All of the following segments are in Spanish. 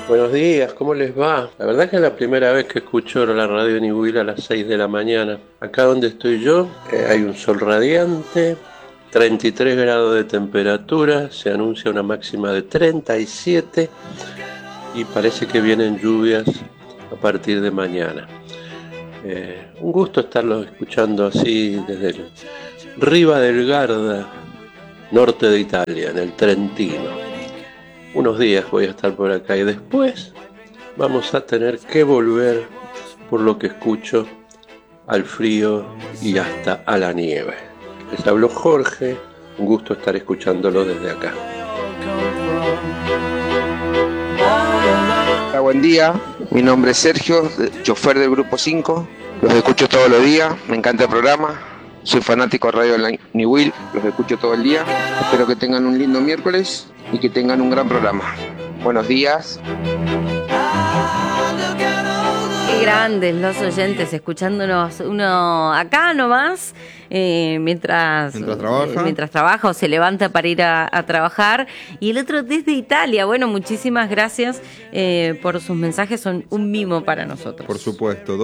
Buenos días, ¿cómo les va? La verdad que es la primera vez que escucho la radio Nibuil a las 6 de la mañana. Acá donde estoy yo hay un sol radiante, 33 grados de temperatura, se anuncia una máxima de 37 y parece que vienen lluvias a partir de mañana. Un gusto estarlos escuchando así desde el Riva del Garda, norte de Italia, en el Trentino. Unos días voy a estar por acá y después vamos a tener que volver, por lo que escucho, al frío y hasta a la nieve. Les habló Jorge, un gusto estar escuchándolo desde acá. Hola, buen día, mi nombre es Sergio, chofer del Grupo 5, los escucho todos los días, me encanta el programa, soy fanático de Radio Nibuil, los escucho todo el día, espero que tengan un lindo miércoles y que tengan un gran programa. Buenos días. Qué grandes los oyentes escuchándonos, uno acá nomás, mientras trabaja o se levanta para ir a trabajar, y el otro desde Italia. Bueno, muchísimas gracias por sus mensajes, son un mimo para nosotros. Por supuesto,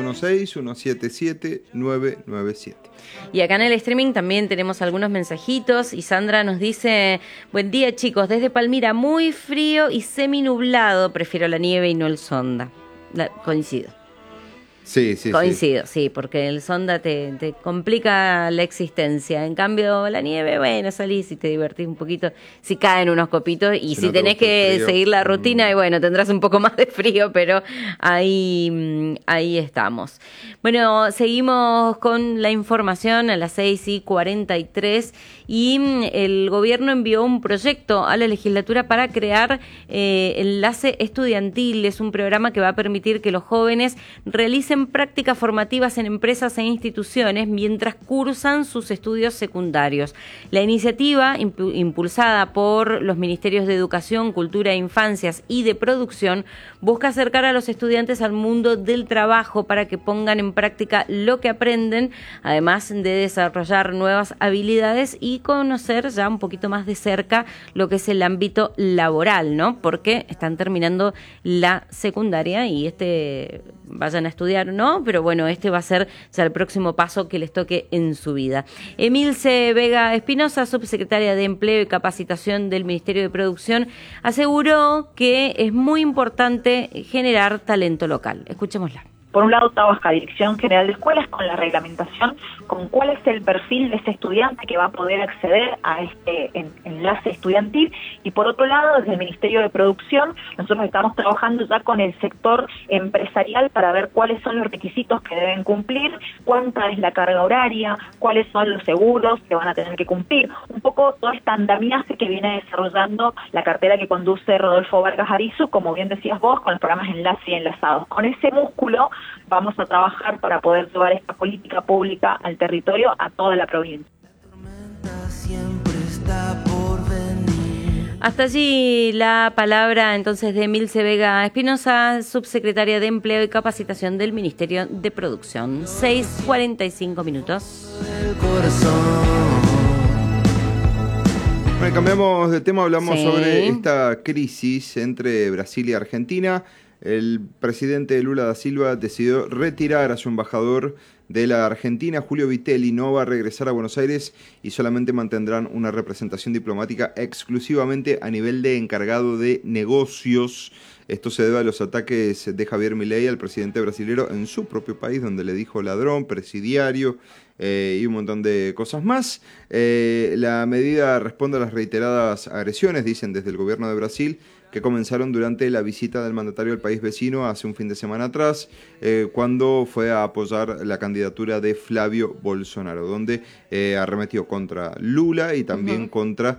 2616-177-997. Y acá en el streaming también tenemos algunos mensajitos, y Sandra nos dice: buen día chicos, desde Palmira, muy frío y seminublado, prefiero la nieve y no el sonda. Coincido. Sí. Coincido, sí, porque el sonda te complica la existencia. En cambio, la nieve, bueno, salís y te divertís un poquito. Si caen unos copitos y si no tenés que seguir la rutina, y bueno, tendrás un poco más de frío, pero ahí estamos. Bueno, seguimos con la información a las 6:43 y el gobierno envió un proyecto a la legislatura para crear Enlace Estudiantil. Es un programa que va a permitir que los jóvenes realicen prácticas formativas en empresas e instituciones mientras cursan sus estudios secundarios. La iniciativa, impulsada por los Ministerios de Educación, Cultura e Infancias y de Producción, busca acercar a los estudiantes al mundo del trabajo para que pongan en práctica lo que aprenden, además de desarrollar nuevas habilidades y conocer ya un poquito más de cerca lo que es el ámbito laboral, ¿no? Porque están terminando la secundaria y vayan a estudiar, ¿no? Pero bueno, va a ser ya el próximo paso que les toque en su vida. Emilce Vega Espinosa, subsecretaria de Empleo y Capacitación del Ministerio de Producción, aseguró que es muy importante generar talento local. Escuchémosla. Por un lado trabaja Dirección General de Escuelas con la reglamentación, con cuál es el perfil de ese estudiante que va a poder acceder a este enlace estudiantil, y por otro lado desde el Ministerio de Producción nosotros estamos trabajando ya con el sector empresarial para ver cuáles son los requisitos que deben cumplir, cuánta es la carga horaria, cuáles son los seguros que van a tener que cumplir, un poco todo este andamiaje que viene desarrollando la cartera que conduce Rodolfo Vargas Arizu, como bien decías vos, con los programas Enlace y Enlazados. Con ese músculo vamos a trabajar para poder llevar esta política pública al territorio, a toda la provincia. Hasta allí la palabra entonces de Emilce Vega Espinosa, subsecretaria de Empleo y Capacitación del Ministerio de Producción. 6:45 minutos. Bueno, cambiamos de tema, hablamos sobre esta crisis entre Brasil y Argentina. El presidente Lula da Silva decidió retirar a su embajador de la Argentina. Julio Vitelli no va a regresar a Buenos Aires y solamente mantendrán una representación diplomática exclusivamente a nivel de encargado de negocios. Esto se debe a los ataques de Javier Milei al presidente brasilero en su propio país, donde le dijo ladrón, presidiario y un montón de cosas más. La medida responde a las reiteradas agresiones, dicen desde el gobierno de Brasil, que comenzaron durante la visita del mandatario al país vecino hace un fin de semana atrás, cuando fue a apoyar la candidatura de Flavio Bolsonaro, donde arremetió contra Lula y también contra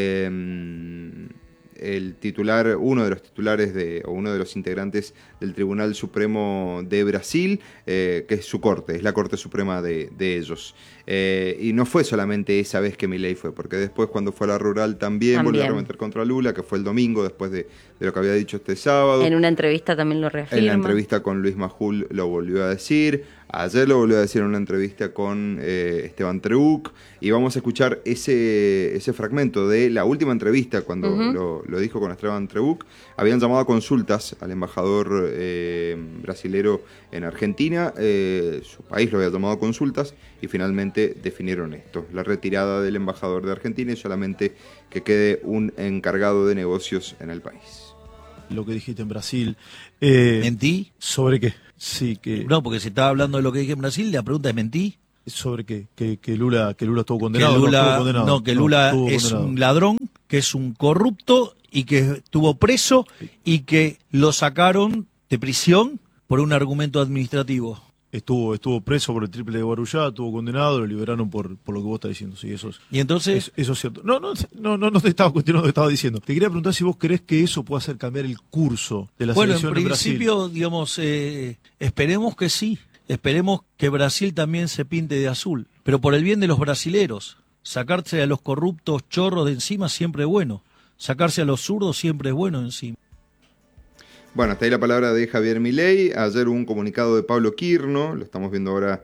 el titular, uno de los titulares uno de los integrantes del Tribunal Supremo de Brasil, que es su corte, es la Corte Suprema de ellos. Y no fue solamente esa vez que Milei fue, porque después cuando fue a la rural también volvió a arremeter contra Lula, que fue el domingo después de lo que había dicho este sábado. En una entrevista también lo reafirma. En la entrevista con Luis Majul lo volvió a decir. Ayer lo volvió a decir en una entrevista con Esteban Trebuch, y vamos a escuchar ese fragmento de la última entrevista cuando lo dijo con Esteban Trebuch. Habían llamado a consultas al embajador brasilero en Argentina, su país lo había tomado a consultas y finalmente definieron esto: la retirada del embajador de Argentina y solamente que quede un encargado de negocios en el país. Lo que dijiste en Brasil. ¿Mentí? ¿Sobre qué? Sí, que... No, porque se estaba hablando de lo que dije en Brasil, la pregunta es ¿mentí? ¿Sobre qué? Que Lula estuvo condenado. Que Lula es un ladrón, que es un corrupto y que estuvo preso y que lo sacaron de prisión por un argumento administrativo. Estuvo preso por el triple de Guarujá, estuvo condenado, lo liberaron por lo que vos estás diciendo. Sí, eso es. ¿Y entonces? Eso es cierto. No te estaba cuestionando lo que estaba diciendo. Te quería preguntar si vos crees que eso puede hacer cambiar el curso de la selección en Brasil. Bueno, en principio, digamos, esperemos que sí. Esperemos que Brasil también se pinte de azul. Pero por el bien de los brasileros, sacarse a los corruptos chorros de encima siempre es bueno. Sacarse a los zurdos siempre es bueno encima. Bueno, hasta ahí la palabra de Javier Milei. Ayer hubo un comunicado de Pablo Quirno, lo estamos viendo ahora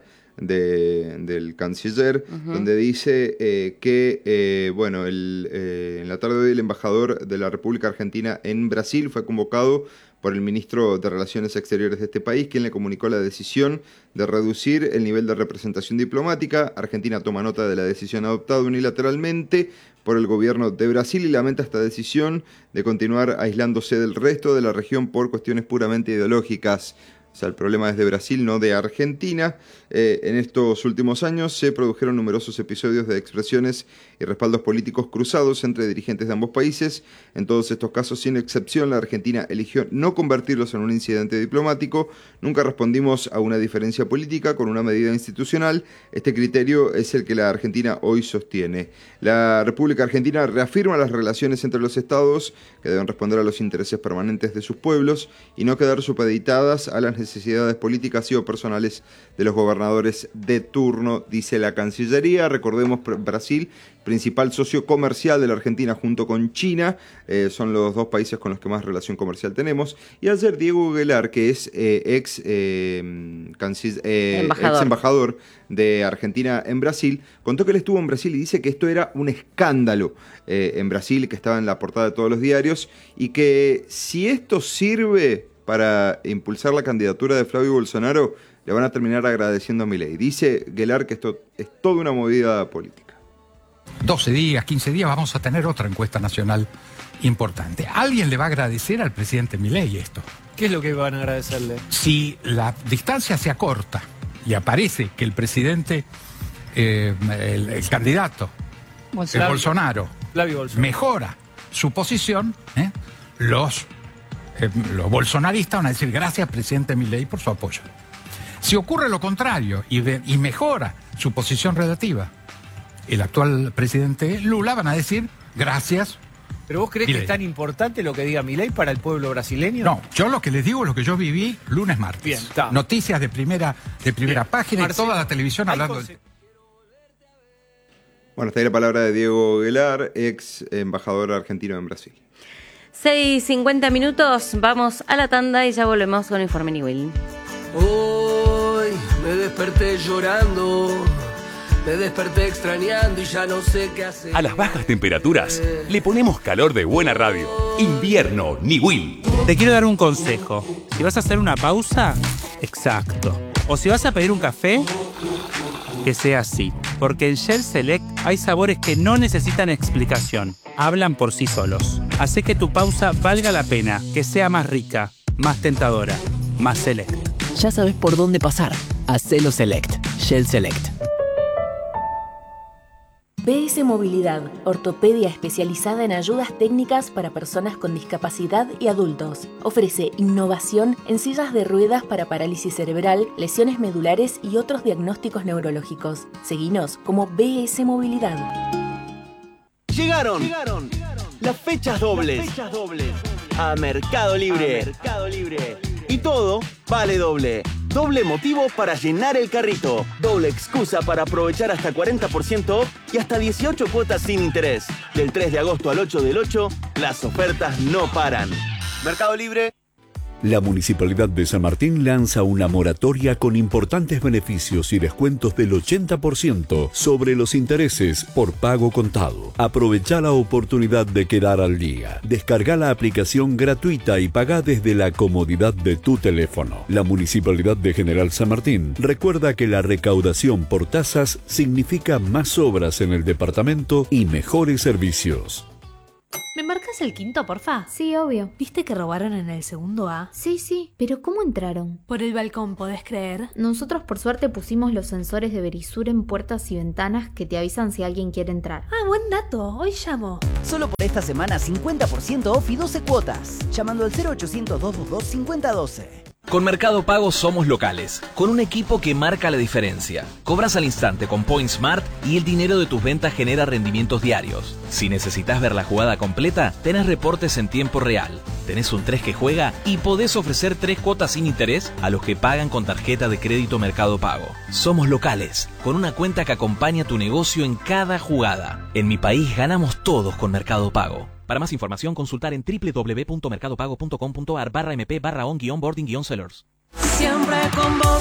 del canciller, donde dice que en la tarde de hoy el embajador de la República Argentina en Brasil fue convocado por el ministro de Relaciones Exteriores de este país, quien le comunicó la decisión de reducir el nivel de representación diplomática. Argentina toma nota de la decisión adoptada unilateralmente por el gobierno de Brasil y lamenta esta decisión de continuar aislándose del resto de la región por cuestiones puramente ideológicas. O sea, el problema es de Brasil, no de Argentina. En estos últimos años se produjeron numerosos episodios de expresiones y respaldos políticos cruzados entre dirigentes de ambos países. En todos estos casos, sin excepción, la Argentina eligió no convertirlos en un incidente diplomático. Nunca respondimos a una diferencia política con una medida institucional. Este criterio es el que la Argentina hoy sostiene. La República Argentina reafirma las relaciones entre los estados, que deben responder a los intereses permanentes de sus pueblos y no quedar supeditadas a las necesidades políticas y o personales de los gobernadores de turno, dice la Cancillería. Recordemos, Brasil, principal socio comercial de la Argentina junto con China, son los dos países con los que más relación comercial tenemos. Y ayer Diego Guelar, que es ex embajador de Argentina en Brasil, contó que él estuvo en Brasil y dice que esto era un escándalo en Brasil, que estaba en la portada de todos los diarios, y que si esto sirve para impulsar la candidatura de Flavio Bolsonaro, le van a terminar agradeciendo a Milei. Dice Guelar que esto es toda una movida política. 12 días, 15 días vamos a tener otra encuesta nacional importante. ¿Alguien le va a agradecer al presidente Milei esto? ¿Qué es lo que van a agradecerle? Si la distancia se acorta y aparece que el presidente, el candidato, Bolsonaro, mejora su posición, los bolsonaristas van a decir gracias presidente Milei por su apoyo. Si ocurre lo contrario y mejora su posición relativa, el actual presidente Lula van a decir gracias. ¿Pero vos creés que es tan importante lo que diga Milei para el pueblo brasileño? No, yo lo que les digo es lo que yo viví lunes, martes. Bien, noticias de primera página, Marcelo, y toda la televisión hablando del... Bueno, está ahí la palabra de Diego Guelar, ex embajador argentino en Brasil. 6:50 minutos, vamos a la tanda y ya volvemos con Informe Newell. Hoy me desperté llorando, me desperté extrañando y ya no sé qué hacer. A las bajas temperaturas le ponemos calor de buena radio. Invierno Newell. Te quiero dar un consejo. Si vas a hacer una pausa, exacto. O si vas a pedir un café, que sea así. Porque en Shell Select hay sabores que no necesitan explicación. Hablan por sí solos. Hace que tu pausa valga la pena, que sea más rica, más tentadora, más select. Ya sabes por dónde pasar. Hacelo Select. Shell Select. BS Movilidad, ortopedia especializada en ayudas técnicas para personas con discapacidad y adultos. Ofrece innovación en sillas de ruedas para parálisis cerebral, lesiones medulares y otros diagnósticos neurológicos. Seguinos como BS Movilidad. Llegaron las fechas dobles a Mercado Libre. Y todo vale doble. Doble motivo para llenar el carrito. Doble excusa para aprovechar hasta 40% off y hasta 18 cuotas sin interés. Del 3 de agosto al 8 del 8, las ofertas no paran. Mercado Libre. La Municipalidad de San Martín lanza una moratoria con importantes beneficios y descuentos del 80% sobre los intereses por pago contado. Aprovecha la oportunidad de quedar al día. Descarga la aplicación gratuita y paga desde la comodidad de tu teléfono. La Municipalidad de General San Martín recuerda que la recaudación por tasas significa más obras en el departamento y mejores servicios. ¿Me marcas el quinto, porfa? Sí, obvio. ¿Viste que robaron en el segundo A? Sí, pero ¿cómo entraron? Por el balcón, ¿podés creer? Nosotros por suerte pusimos los sensores de Verisur en puertas y ventanas que te avisan si alguien quiere entrar. Ah, buen dato. Hoy llamo. Solo por esta semana 50% off y 12 cuotas. Llamando al 0800-222-5012. Con Mercado Pago somos locales, con un equipo que marca la diferencia. Cobras al instante con PointSmart y el dinero de tus ventas genera rendimientos diarios. Si necesitas ver la jugada completa, tenés reportes en tiempo real. Tenés un 3 que juega y podés ofrecer 3 cuotas sin interés a los que pagan con tarjeta de crédito Mercado Pago. Somos locales, con una cuenta que acompaña tu negocio en cada jugada. En mi país ganamos todos con Mercado Pago. Para más información, consultar en www.mercadopago.com.ar/mp/on-boarding-sellers. Siempre con vos,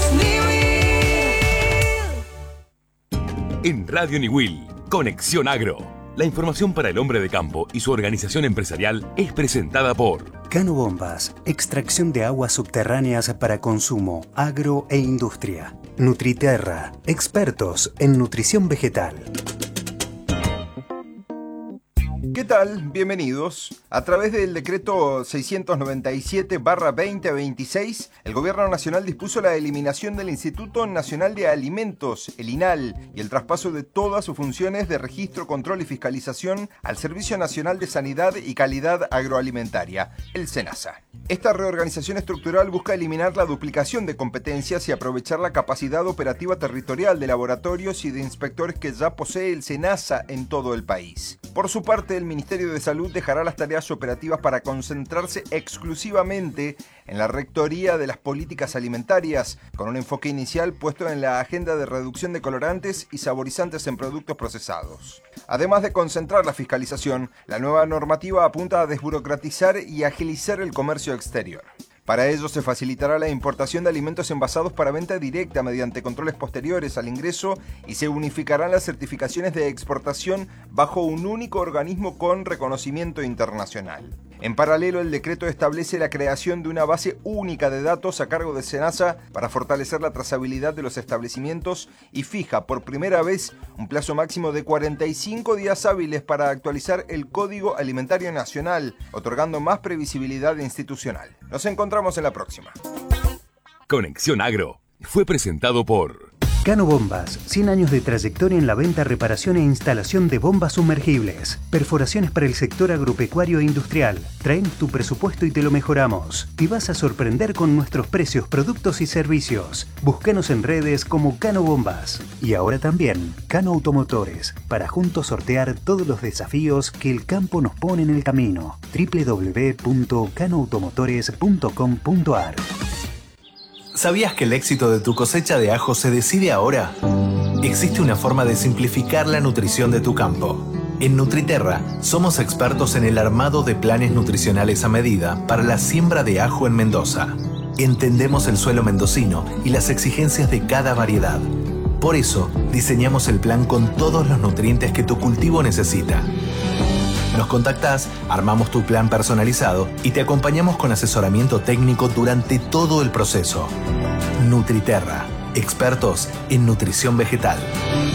Niwil. En Radio Niwil, Conexión Agro. La información para el hombre de campo y su organización empresarial es presentada por Cano Bombas, extracción de aguas subterráneas para consumo, agro e industria. Nutriterra, expertos en nutrición vegetal. ¿Qué tal? Bienvenidos. A través del decreto 697/2026, el Gobierno Nacional dispuso la eliminación del Instituto Nacional de Alimentos, el INAL, y el traspaso de todas sus funciones de registro, control y fiscalización al Servicio Nacional de Sanidad y Calidad Agroalimentaria, el SENASA. Esta reorganización estructural busca eliminar la duplicación de competencias y aprovechar la capacidad operativa territorial de laboratorios y de inspectores que ya posee el SENASA en todo el país. Por su parte, el Ministerio de Salud dejará las tareas operativas para concentrarse exclusivamente en la rectoría de las políticas alimentarias, con un enfoque inicial puesto en la agenda de reducción de colorantes y saborizantes en productos procesados. Además de concentrar la fiscalización, la nueva normativa apunta a desburocratizar y agilizar el comercio exterior. Para ello se facilitará la importación de alimentos envasados para venta directa mediante controles posteriores al ingreso y se unificarán las certificaciones de exportación bajo un único organismo con reconocimiento internacional. En paralelo, el decreto establece la creación de una base única de datos a cargo de SENASA para fortalecer la trazabilidad de los establecimientos y fija por primera vez un plazo máximo de 45 días hábiles para actualizar el Código Alimentario Nacional, otorgando más previsibilidad institucional. Nos encontramos en la próxima. Conexión Agro fue presentado por Cano Bombas, 100 años de trayectoria en la venta, reparación e instalación de bombas sumergibles. Perforaciones para el sector agropecuario e industrial. Traen tu presupuesto y te lo mejoramos. Te vas a sorprender con nuestros precios, productos y servicios. Búscanos en redes como Cano Bombas. Y ahora también Cano Automotores, para juntos sortear todos los desafíos que el campo nos pone en el camino. www.canoautomotores.com.ar. ¿Sabías que el éxito de tu cosecha de ajo se decide ahora? Existe una forma de simplificar la nutrición de tu campo. En Nutriterra somos expertos en el armado de planes nutricionales a medida para la siembra de ajo en Mendoza. Entendemos el suelo mendocino y las exigencias de cada variedad. Por eso, diseñamos el plan con todos los nutrientes que tu cultivo necesita. Nos contactás, armamos tu plan personalizado y te acompañamos con asesoramiento técnico durante todo el proceso. Nutriterra, expertos en nutrición vegetal.